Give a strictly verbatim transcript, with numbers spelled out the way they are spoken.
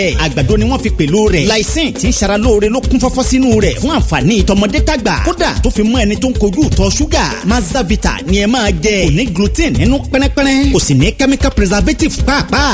àgbàdo ni wọ́n fi pèlò rẹ̀ lysine tí ń ṣara lóore ló kún fọ́fọ́ sínú rẹ̀ fún àǹfààní tọmọdé tàgbà kódà tó fi mọ́ ẹni tó ń kojú ìtọ̀ ṣúgà Mazavita ni ẹ máa jẹ kò ní gluten nínú pẹ́rẹ́pẹ́rẹ́ kò sì ní chemical preservative pàápàá